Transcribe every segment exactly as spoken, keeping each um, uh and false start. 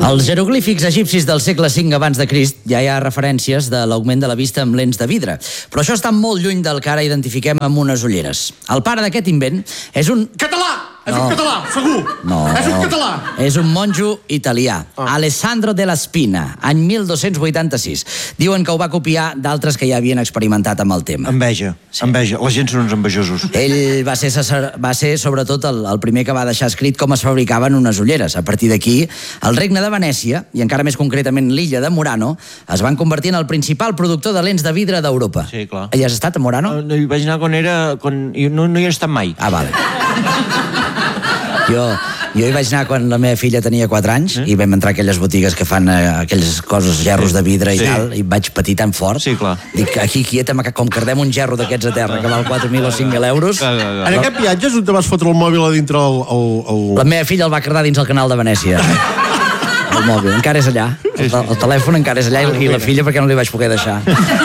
Als jeroglífics egipcis del segle cinc abans de Crist ja hi ha referències de l'augment de la vista amb lents de vidre, però això està molt lluny del que ara identifiquem amb unes ulleres. El pare d'aquest invent és un... Català! És No. un català, segur! No. És un català! És un monjo italià, Alessandro della Spina, any mil dos-cents vuitanta-sis. Diuen que ho va copiar d'altres que ja havien experimentat amb el tema. Enveja, enveja. La gent són uns envejosos. Ell va ser, va ser sobretot el, el primer que va deixar escrit com es fabricaven unes ulleres. A partir d'aquí, el regne de Venècia, i encara més concretament l'illa de Murano, es van convertir en el principal productor de lents de vidre d'Europa. Sí, clar. Hi has estat a Murano? No, hi vaig anar quan era... Quan... No, no hi he estat mai. Ah, vale. Jo, jo hi vaig anar quan la meva filla tenia quatre anys eh? i vam entrar a aquelles botigues que fan eh, aquelles coses, gerros sí. de vidre i sí. tal, i vaig patir tan fort. Sí, clar. Dic, aquí quieta, com cardem un gerro d'aquests a terra que val quatre mil o cinc mil euros... Clar, clar, clar. En aquest viatge és on te vas fotre el mòbil a dintre el... el, el... La meva filla el va cardar dins el canal de Venècia. El mòbil, encara és allà. El, el telèfon encara és allà i, i la filla perquè no li vaig poder deixar.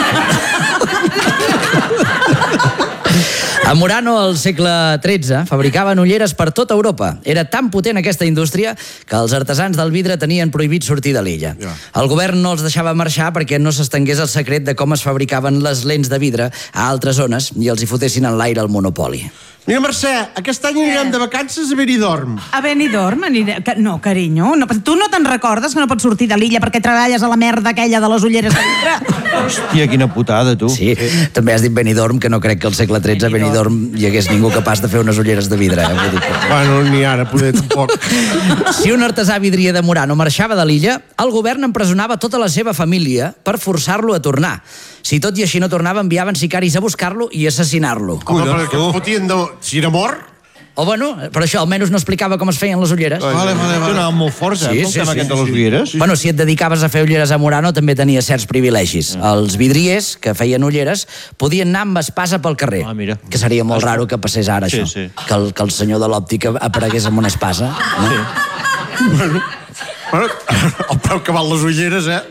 A Murano, al segle tretze, fabricaven ulleres per tota Europa. Era tan potent aquesta indústria que els artesans del vidre tenien prohibit sortir de l'illa. Yeah. El govern no els deixava marxar perquè no s'estengués el secret de com es fabricaven les lents de vidre a altres zones i els hi fotessin en l'aire el monopoli. Mira, Mercè, aquest any anirem de vacances a Benidorm. A Benidorm? Aniré... No, carinyo, no, tu no te'n recordes que no pots sortir de l'illa perquè treballes a la merda aquella de les ulleres de vidre? Hòstia, quina putada, tu. Sí, també has dit Benidorm, que no crec que al segle tretze a Benidorm hi hagués ningú capaç de fer unes ulleres de vidre. Eh? Dir, bueno, ni ara, poder tampoc. Si un artesà vidrier de Murano marxava de l'illa, el govern empresonava tota la seva família per forçar-lo a tornar. Si tot i així no tornava, enviaven sicaris a buscar-lo i assassinar-lo. Collons, tu. Fotien de... Si era mort... O bueno, però això almenys no explicava com es feien les ulleres. Vale, vale, vale. Anaven molt forts, eh? Sí, el sí, tema sí, aquest de sí, les ulleres. Bueno, si et dedicaves a fer ulleres a Murano també tenies certs privilegis. Els vidriers, que feien ulleres, podien anar amb espasa pel carrer. Ah, mira. Que seria molt raro que passés ara, Sí, això. sí. Que el, que el senyor de l'òptica aparegués amb una espasa. No? Sí. Bueno, bueno, el preu que val les ulleres, eh?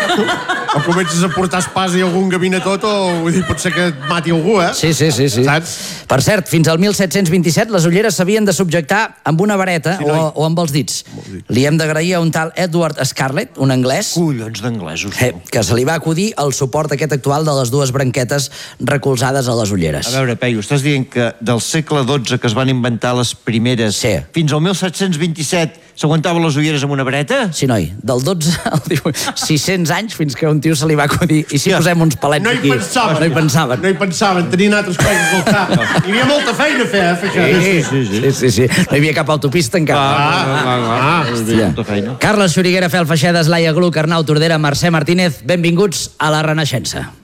O comences a portar espasa i algun gabinetot o vull dir, pot ser que et mati algú, eh? Sí, sí, sí, sí. Saps? Per cert, fins al mil set-cents vint-i-set les ulleres s'havien de subjectar amb una vareta sí, o, o amb els dits. Li hem d'agrair a un tal Edward Scarlett, un anglès, Collons d'anglesos. eh, que se li va acudir el suport aquest actual de les dues branquetes recolzades a les ulleres. A veure, Peyu, estàs dient que del segle dotze que es van inventar les primeres Sí. fins al mil set-cents vint-i-set s'aguantaven les ulleres amb una vareta? Sí, noi, del dotze al divuit, sis-cents anys fins que a un tio se li va acudir. I si Ja. posem uns palets No hi aquí? pensaven. No hi pensaven. No hi pensaven, tenien altres coses al cap. Hi havia molta feina a fer, eh, fer això. Sí, sí, sí. sí, sí. No hi havia cap autopista encara. Ah, Hòstia. molta feina. Carles Xuriguera, Fel Feixedes, Laia Gluck, Arnau Tordera, Mercè Martínez, benvinguts a la Renaixença.